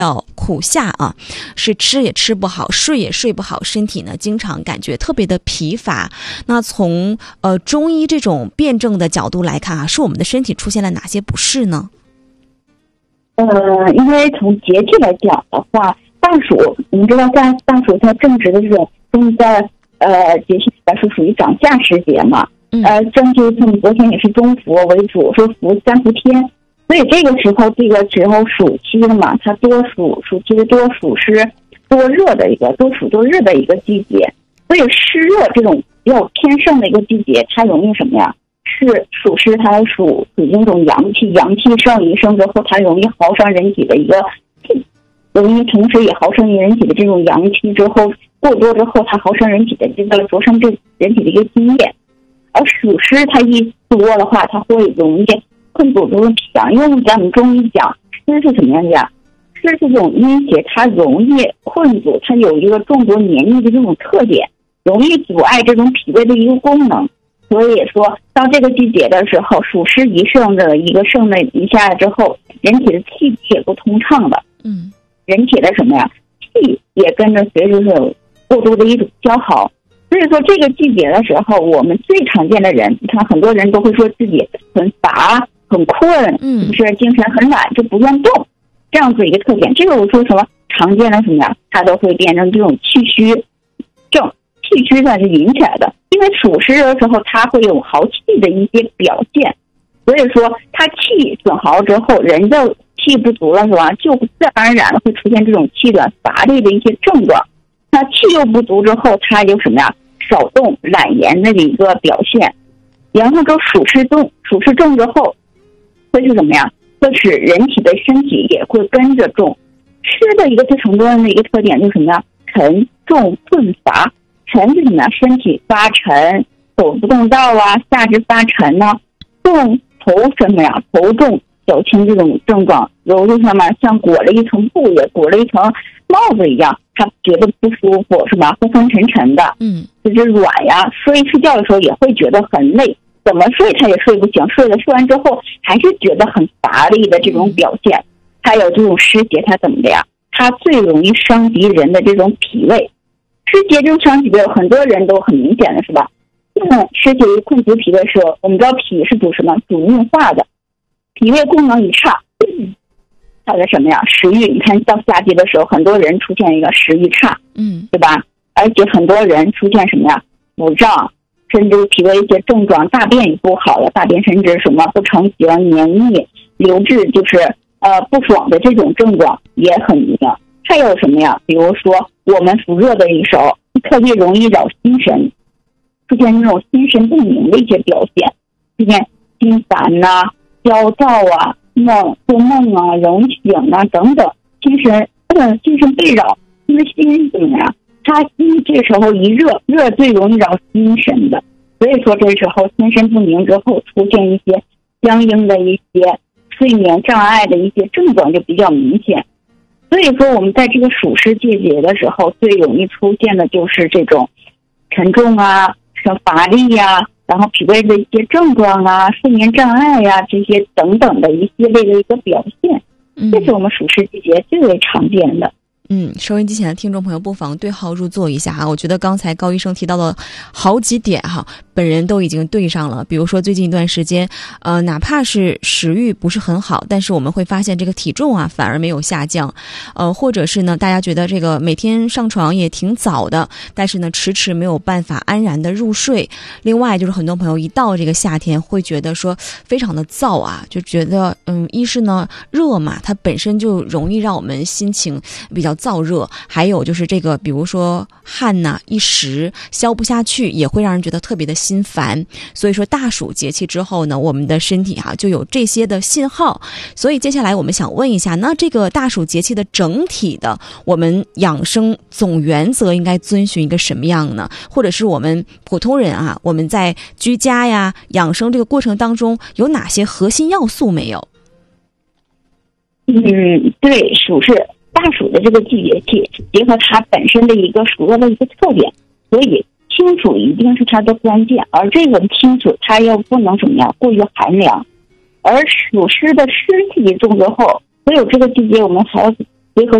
苦夏啊，是吃也吃不好，睡也睡不好，身体呢经常感觉特别的疲乏。那从中医这种辩证的角度来看啊，是我们的身体出现了哪些不适呢？ 因为从节气来讲的话，大暑，我们知道大暑它正值的这种中在节气来说属于长夏时节嘛，正秋从昨天也是中伏为主，说伏3伏天。所以这个时候暑期了嘛，它暑期的多暑湿多热的一个多暑多热的一个季节，所以湿热这种比较偏盛的一个季节，它容易什么呀？是暑湿，它属于那种阳气盛一盛之后，它容易耗伤人体的一个气，容易同时也耗伤人体的这种阳气之后过多之后，它耗伤人体的这个灼伤人体的一个津液。而暑湿它一多的话，它会容易困阻住脾阳，因为咱们中医讲湿是什么样的呀？湿是这种阴邪，它容易困阻，它有一个众多黏腻的这种特点，容易阻碍这种脾胃的一个功能。所以说到这个季节的时候，暑湿一盛的一下来之后，人体的气也不通畅的，人体的什么呀，气也跟着随着有过度的一种消耗。所以说这个季节的时候，我们最常见的人，你看很多人都会说自己很乏很困，就是精神很懒，就不愿动，这样子一个特点。这个我说什么常见的什么呀，它都会变成这种气虚症，气虚它是引起来的。因为暑湿的时候，它会有耗气的一些表现，所以说它气损耗之后，人的气不足了是吧？就自然而然会出现这种气短乏力的一些症状。那气又不足之后，它有什么呀？少动懒言的一个表现。然后就暑湿重之后，会是什么呀？会使人体的身体也会跟着重。湿的一个最常见的一个特点就是什么呀？沉重困乏。沉是什么呀？身体发沉，走不动道啊，下肢发沉呢。重头什么呀？头重脚轻这种症状，揉着上面像裹了一层布，也裹了一层帽子一样，他觉得不舒服是吧？昏昏沉沉的，就是软呀。睡觉的时候也会觉得很累，怎么睡他也睡不醒，睡完之后还是觉得很乏力的这种表现。还有这种湿邪，它怎么的呀？它最容易伤及人的这种脾胃。湿邪这种伤及脾胃，很多人都很明显的是吧？湿邪一困阻脾胃的时候，我们知道脾是主什么？主运化的。脾胃功能一差，它的什么呀？食欲，你看到夏季的时候，很多人出现一个食欲差，对吧？而且很多人出现什么呀？腹胀，甚至脾胃一些症状，大便也不好了，大便甚至什么不成形、黏腻、流滞，就是不爽的这种症状也很明显。还有什么呀？比如说我们伏热的一时候，特别容易扰心神，出现那种心神不宁的一些表现，出现心烦呐、焦躁啊、做梦啊、容醒啊等等，精神被扰。因为心怎么样？它心这时候一热最容易扰心神的，所以说这时候心神不宁之后，出现一些相应的一些睡眠障碍的一些症状就比较明显。所以说我们在这个暑湿季节的时候，最容易出现的就是这种沉重啊、像乏力呀，然后脾胃的一些症状啊、睡眠障碍呀，这些等等的一系列的一个表现，这是我们暑湿季节最为常见的。 收音机前的听众朋友不妨对号入座一下哈，我觉得刚才高医生提到了好几点哈，本人都已经对上了。比如说最近一段时间，哪怕是食欲不是很好，但是我们会发现这个体重啊反而没有下降，或者是呢大家觉得这个每天上床也挺早的，但是呢迟迟没有办法安然的入睡。另外就是很多朋友一到这个夏天会觉得说非常的燥啊，就觉得一是呢热嘛，它本身就容易让我们心情比较燥热，还有就是这个比如说汗呐一时消不下去，也会让人觉得特别的心烦。所以说大暑节气之后呢，我们的身体就有这些的信号。所以接下来我们想问一下，那这个大暑节气的整体的我们养生总原则应该遵循一个什么样呢？或者是我们普通人我们在居家呀养生这个过程当中有哪些核心要素没有？ 对，大暑的这个季节气，结合它本身的一个暑热的一个特点，所以清暑一定是它的关键。而这个清暑它又不能怎么样过于寒凉，而暑湿的湿气重之后，所以这个季节我们还要